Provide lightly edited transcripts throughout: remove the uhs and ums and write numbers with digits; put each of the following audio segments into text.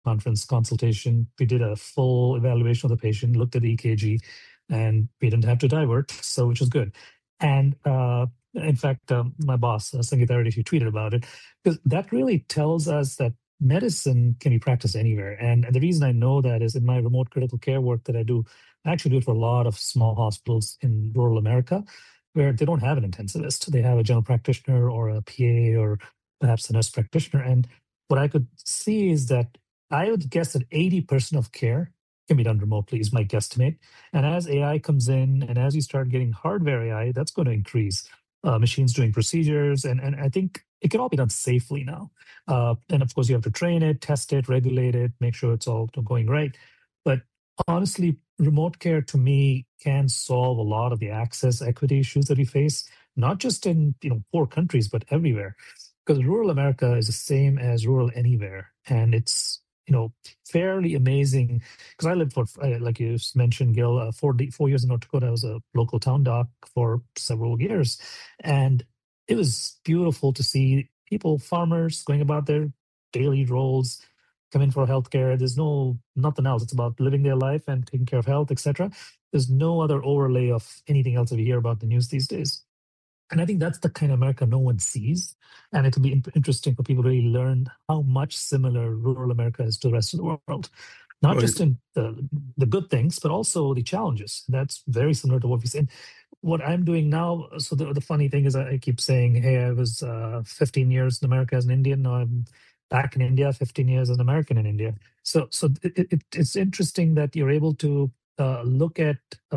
conference consultation. We did a full evaluation of the patient, looked at the EKG, and we didn't have to divert, so which was good. And in fact, my boss, Sangeeta Reddy, she tweeted about it, because that really tells us that medicine can be practiced anywhere. And the reason I know that is in my remote critical care work that I do, I actually do it for a lot of small hospitals in rural America where they don't have an intensivist. They have a general practitioner or a PA or perhaps a nurse practitioner. And what I could see is that I would guess that 80% of care can be done remotely, is my guesstimate. And as AI comes in and as you start getting hardware AI, that's going to increase. Machines doing procedures. And I think it can all be done safely now. And of course, you have to train it, test it, regulate it, make sure it's all going right. But honestly, remote care to me can solve a lot of the access equity issues that we face, not just in poor countries, but everywhere. Because rural America is the same as rural anywhere. And it's fairly amazing. Because I lived for, like you mentioned, Gil, 4 years in North Dakota. I was a local town doc for several years. And it was beautiful to see people, farmers, going about their daily roles, come in for healthcare. There's nothing else. It's about living their life and taking care of health, etc. There's no other overlay of anything else that we hear about the news these days. And I think that's the kind of America no one sees. And it'll be interesting for people to really learn how much similar rural America is to the rest of the world. Not just in the good things, but also the challenges. That's very similar to what we see. And what I'm doing now, so the funny thing is I keep saying, hey, I was 15 years in America as an Indian. Now I'm back in India, 15 years as an American in India. So it's interesting that you're able to look at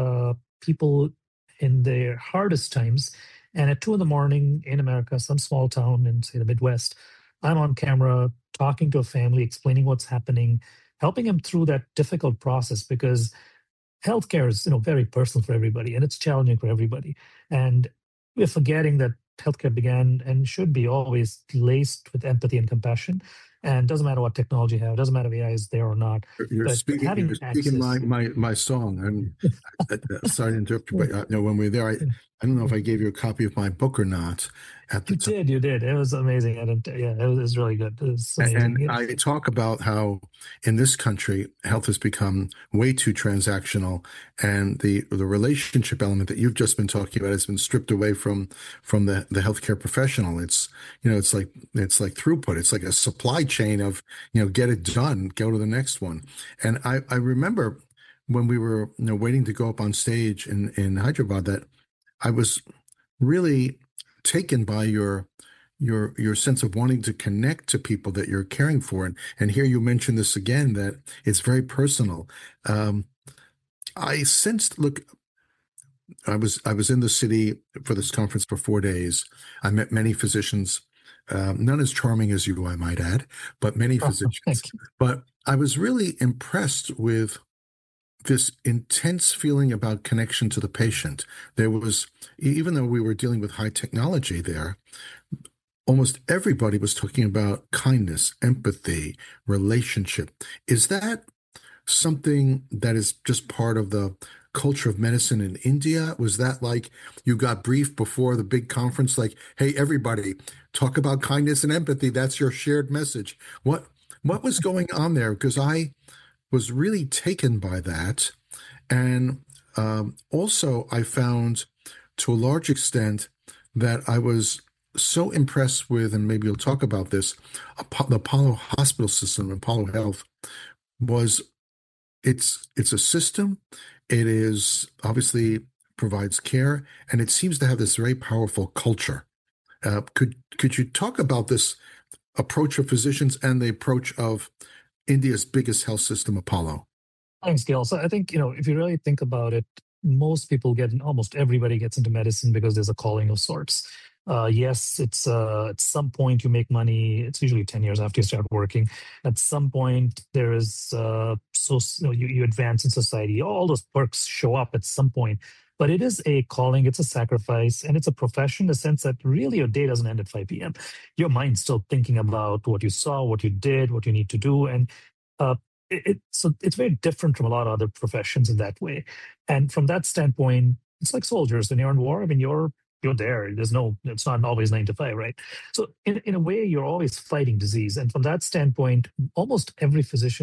people in their hardest times. And at 2 a.m. in America, some small town in, say, the Midwest, I'm on camera talking to a family, explaining what's happening, helping them through that difficult process, because healthcare is very personal for everybody, and it's challenging for everybody. And we're forgetting that healthcare began and should be always laced with empathy and compassion. And it doesn't matter what technology you have, it doesn't matter if AI is there or not. You're speaking my song. I'm sorry to interrupt you, but when we were there, I don't know if I gave you a copy of my book or not at the time. You did. It was amazing. It was really good. It was amazing. And I talk about how in this country, health has become way too transactional, and the relationship element that you've just been talking about has been stripped away from the healthcare professional. It's like throughput. It's like a supply chain of get it done, go to the next one. And I remember when we were waiting to go up on stage in Hyderabad that I was really taken by your sense of wanting to connect to people that you're caring for. And here you mentioned this again, that it's very personal. I sensed, look, I was in the city for this conference for 4 days. I met many physicians, none as charming as you, I might add, but many physicians. But I was really impressed with this intense feeling about connection to the patient. There was, even though we were dealing with high technology there, almost everybody was talking about kindness, empathy, relationship. Is that something that is just part of the culture of medicine in India? Was that like you got briefed before the big conference, like, hey, everybody, talk about kindness and empathy. That's your shared message. What was going on there? Because I was really taken by that. And also I found to a large extent that I was so impressed with, and maybe you'll talk about this, the Apollo hospital system, Apollo Health, it's a system. It is obviously provides care, and it seems to have this very powerful culture. Could you talk about this approach of physicians and the approach of India's biggest health system, Apollo? Thanks, Gil. So I think, if you really think about it, almost everybody gets into medicine because there's a calling of sorts. Yes, it's at some point you make money. It's usually 10 years after you start working. At some point, there is you advance in society. All those perks show up at some point. But it is a calling, it's a sacrifice, and it's a profession in the sense that really your day doesn't end at 5 p.m. Your mind's still thinking about what you saw, what you did, what you need to do. And so it's very different from a lot of other professions in that way. And from that standpoint, it's like soldiers when you're in war. I mean, you're you're there. It's not always 9 to 5, right? So in a way, you're always fighting disease. And from that standpoint, almost every physician